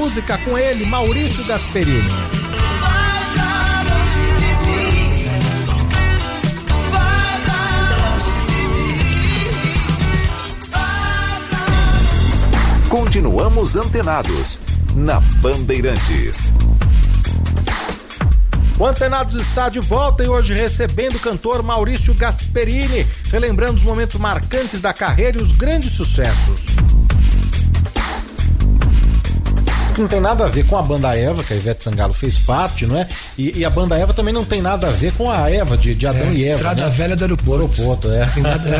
música com ele, Maurício Gasperini. Continuamos antenados na Bandeirantes. O Antenados está de volta e hoje recebendo o cantor Maurício Gasperini, relembrando os momentos marcantes da carreira e os grandes sucessos. Não tem nada a ver com a banda Eva, que a Ivete Sangalo fez parte, não é? E a banda Eva também não tem nada a ver com a Eva de Adão e Eva. Estrada, né? Velha do aeroporto, é.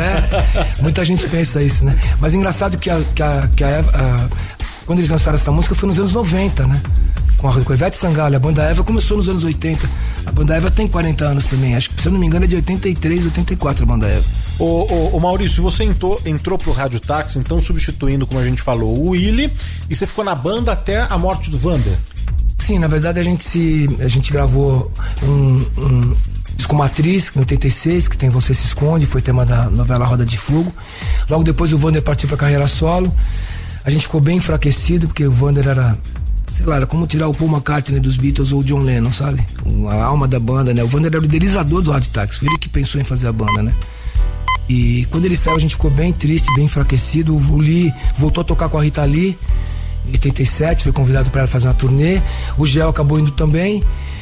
Muita gente pensa isso, né? Mas engraçado que a Eva, quando eles lançaram essa música foi nos anos 90, né? Com a Ivete Sangalo, a banda Eva começou nos anos 80. A banda Eva tem 40 anos também, acho que se eu não me engano é de 83, 84 a banda Eva. Ô Maurício, você entrou pro Rádio Táxi, então substituindo, como a gente falou, o Willy, e você ficou na banda até a morte do Vander? Sim, na verdade a gente gravou um disco Matriz, em 86, que tem Você Se Esconde, foi tema da novela Roda de Fogo. Logo depois o Vander partiu pra carreira solo. A gente ficou bem enfraquecido, porque o Vander era, sei lá, era como tirar o Paul McCartney dos Beatles ou o John Lennon, sabe? A alma da banda, né? O Vander era o idealizador do Rádio Táxi, foi ele que pensou em fazer a banda, né? E quando ele saiu a gente ficou bem triste, bem enfraquecido. O Lee voltou a tocar com a Rita Lee em 87, foi convidado para ela fazer uma turnê. O Gel acabou indo também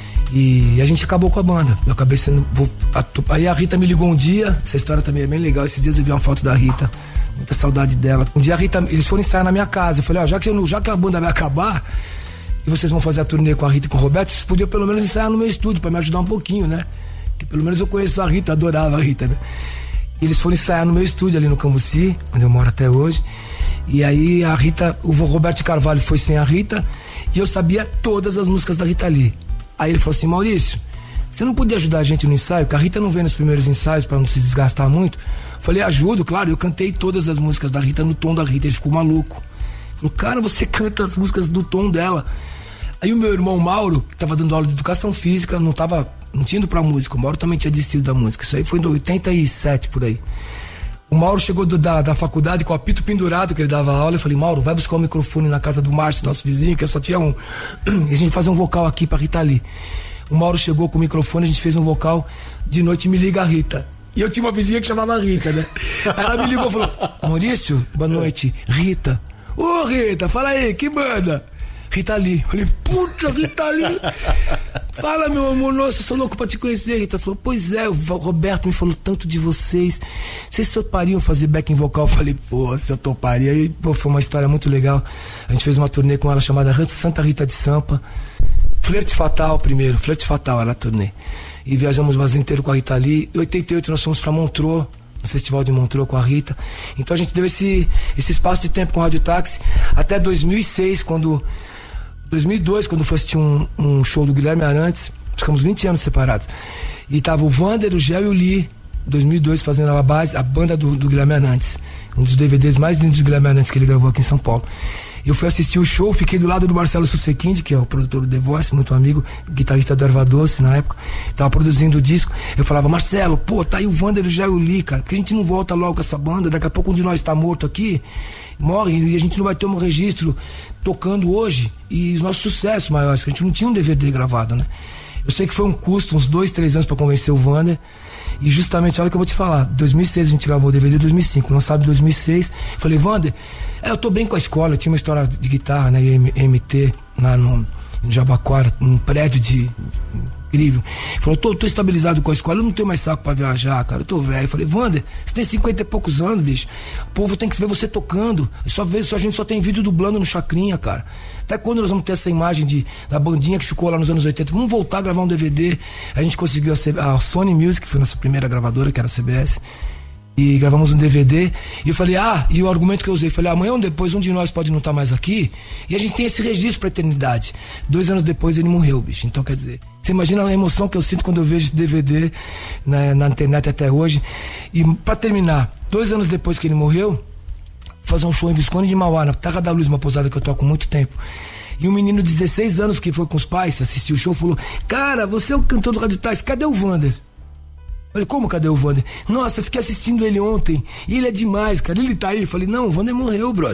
e a gente acabou com a banda. Eu acabei sendo... Aí a Rita me ligou um dia, essa história também é bem legal. Esses dias eu vi uma foto da Rita, muita saudade dela. Um dia a Rita, eles foram ensaiar na minha casa. Eu falei, já que a banda vai acabar e vocês vão fazer a turnê com a Rita e com o Roberto, vocês podiam pelo menos ensaiar no meu estúdio para me ajudar um pouquinho, né? Que pelo menos eu conheço a Rita, adorava a Rita, né? E eles foram ensaiar no meu estúdio ali no Camucí, onde eu moro até hoje. E aí a Rita, o Roberto Carvalho foi sem a Rita e eu sabia todas as músicas da Rita Lee. Aí ele falou assim, Maurício, você não podia ajudar a gente no ensaio? Porque a Rita não vem nos primeiros ensaios para não se desgastar muito. Falei, ajudo, claro, eu cantei todas as músicas da Rita no tom da Rita. Ele ficou maluco. Falou, cara, você canta as músicas do tom dela. Aí o meu irmão Mauro, que tava dando aula de educação física, não tinha ido pra música. O Mauro também tinha desistido da música. Isso aí foi em 87 por aí. O Mauro chegou da faculdade com o apito pendurado que ele dava aula. Eu falei, Mauro, vai buscar o microfone na casa do Márcio, nosso vizinho, que eu só tinha um. E a gente fazer um vocal aqui pra Rita Lee. O Mauro chegou com o microfone, a gente fez um vocal. De noite me liga a Rita. E eu tinha uma vizinha que chamava Rita, né? Aí ela me ligou e falou, Maurício, boa noite. Rita. Ô Rita, fala aí, que banda? Rita Lee. Eu falei, puta, Rita Lee. Fala, meu amor, nossa, eu sou louco pra te conhecer. Rita falou, pois é, o Roberto me falou tanto de vocês. Vocês topariam fazer backing vocal? Eu falei, pô, se eu toparia. Aí, pô, foi uma história muito legal. A gente fez uma turnê com ela chamada Santa Rita de Sampa. Flerte Fatal primeiro, Flerte Fatal era a turnê. E viajamos o Brasil inteiro com a Rita Lee. Em 88 nós fomos pra Montreux, no Festival de Montreux com a Rita. Então a gente deu esse espaço de tempo com o Rádio Táxi até 2006, 2002, quando foi assistir um show do Guilherme Arantes. Ficamos 20 anos separados. E tava o Vander, o Gel e o Lee, 2002, fazendo a banda do Guilherme Arantes. Um dos DVDs mais lindos do Guilherme Arantes que ele gravou aqui em São Paulo. Eu fui assistir o show, fiquei do lado do Marcelo Susequinde, que é o produtor do The Voice, muito amigo, guitarrista do Erva Doce na época, tava produzindo o disco. Eu falava, Marcelo, pô, tá aí o Vander, o Gel e o Lee, cara, porque a gente não volta logo com essa banda, daqui a pouco um de nós tá morto aqui, morre, e a gente não vai ter um registro tocando hoje, e os nossos sucessos maiores, que a gente não tinha um DVD gravado, né? Eu sei que foi um custo, uns 2-3 anos pra convencer o Vander. E justamente, olha o que eu vou te falar, 2006 a gente gravou o DVD, 2005, lançado em 2006. Falei, Vander, eu tô bem com a escola, eu tinha uma história de guitarra, né, MT, lá no Jabaquara, num prédio incrível. Falou, tô estabilizado com a escola, eu não tenho mais saco pra viajar, cara, eu tô velho. Falei, Vander, você tem 50 e poucos anos, bicho, o povo tem que ver você tocando, a gente só tem vídeo dublando no Chacrinha, cara. Até quando nós vamos ter essa imagem da bandinha que ficou lá nos anos 80? Vamos voltar a gravar um DVD. A gente conseguiu a Sony Music, que foi a nossa primeira gravadora, que era a CBS, e gravamos um DVD. E eu falei, e o argumento que eu usei, falei, amanhã ou depois um de nós pode não estar mais aqui, e a gente tem esse registro pra eternidade. 2 anos depois ele morreu, bicho. Então, quer dizer, você imagina a emoção que eu sinto quando eu vejo esse DVD na internet até hoje. E pra terminar, 2 anos depois que ele morreu, fazer um show em Visconde de Mauá, na Terra da Luz, uma pousada que eu toco há muito tempo. E um menino de 16 anos que foi com os pais, assistiu o show, falou, cara, você é o cantor do Rádio Táxi, cadê o Vander? Falei, como cadê o Vander? Nossa, eu fiquei assistindo ele ontem, e ele é demais, cara, ele tá aí. Falei, não, o Vander morreu, brother.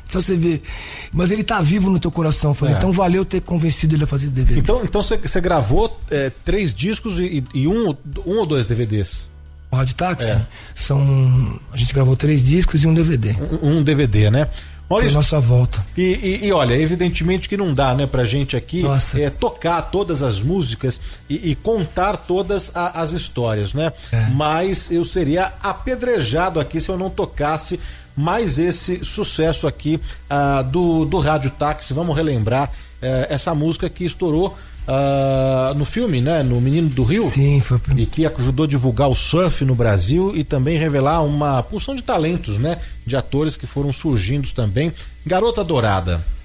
Pra você ver. Mas ele tá vivo no teu coração. Falei, então valeu ter convencido ele a fazer DVD. Então você gravou 3 discos e um ou 2 DVDs? O Rádio Táxi? A gente gravou 3 discos e um DVD. Um DVD, né? Olha, foi a nossa volta. E olha, evidentemente que não dá, né, pra gente aqui tocar todas as músicas e contar todas as histórias, né? Mas eu seria apedrejado aqui se eu não tocasse mais esse sucesso aqui do Rádio Táxi. Vamos relembrar essa música que estourou no filme, né? No Menino do Rio. Sim, foi. E que ajudou a divulgar o surf no Brasil e também revelar uma porção de talentos, né? De atores que foram surgindo também. Garota Dourada.